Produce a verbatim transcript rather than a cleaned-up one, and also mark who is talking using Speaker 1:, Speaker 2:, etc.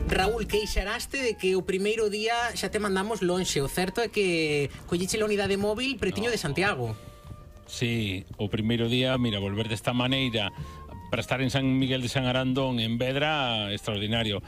Speaker 1: Raúl, queixaraste de que o primeiro día xa te mandamos lonxe. O certo é que colliche a unidade móvil pretiño de Santiago.
Speaker 2: Sí, o primeiro día, mira, volver desta maneira para estar en San Miguel de San Arandón, en Vedra, extraordinario.